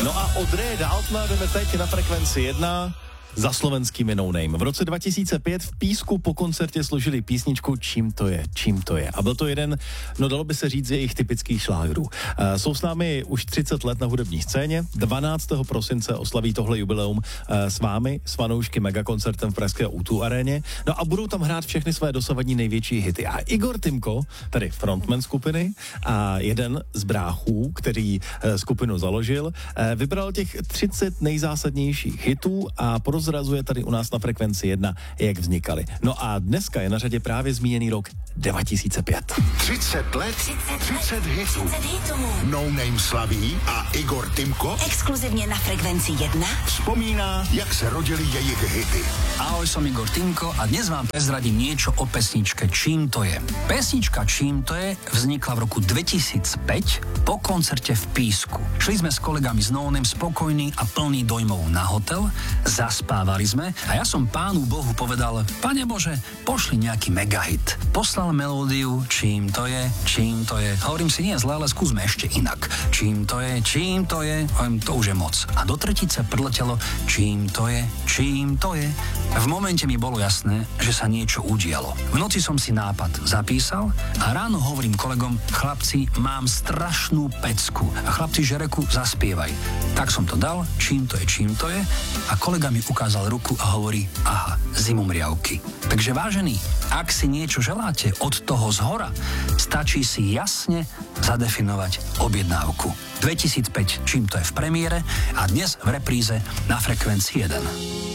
No a od Reda Altmana jdeme teď na frekvenci 1 za slovenskými No Name. V roce 2005 v Písku po koncertě složili písničku Čím to je, čím to je. A byl to jeden, no dalo by se říct, z jejich typických šlágrů. Jsou s námi už 30 let na hudební scéně. 12. prosince oslaví tohle jubileum s vámi, s fanoušky megakoncertem v pražské U2 aréně. No a budou tam hrát všechny své dosavadní největší hity. A Igor Timko, tedy frontman skupiny a jeden z bráchů, který skupinu založil, vybral těch 30 nejzásadnějších hitů a prozrazuje tady u nás na frekvenci 1, jak vznikaly. No a dneska je na řadě právě zmíněný rok 2005. 30 let, 30 hitů. No Name slaví a Igor Timko exkluzivně na frekvenci 1 vzpomíná, jak se rodily jejich hity. Ahoj, som Igor Timko a dnes vám prezradím niečo o pesničke Čím to je. Pesnička Čím to je vznikla v roku 2005 po koncerte v Písku. Šli sme s kolegami z No Name spokojní a plný dojmov na hotel, zaspávali sme a ja som Pánu Bohu povedal: Pane Bože, pošli nejaký megahit. Poslal melódiu Čím to je, čím to je. Hovorím si, nie zle, ale skúsme ešte inak. Čím to je, čím to je. Hovorím, to už je moc. A do tretice priletelo Čím to je, čím to je. V momente mi bolo jasné, že sa niečo udialo. V noci som si nápad zapísal a ráno hovorím kolegom: chlapci, mám strašnú pecku. A chlapci, že reku, zaspievaj. Tak som to dal, čím to je a kolega mi ukázal ruku a hovorí: aha, zimomriavky. Takže vážení, ak si niečo želáte od toho zhora, stačí si jasne zadefinovať objednávku. 2005, Čím to je v premiére a dnes v repríze na frekvencii 1.